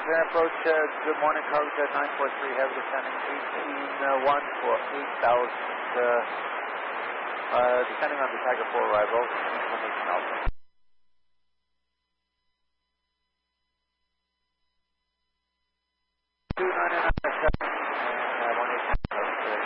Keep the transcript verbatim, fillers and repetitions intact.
Japan approach, uh, good morning, cargo jet nine four three, heavy descending eighteen one for eight thousand, uh, uh, descending on the Tiger four arrival, information Alpha.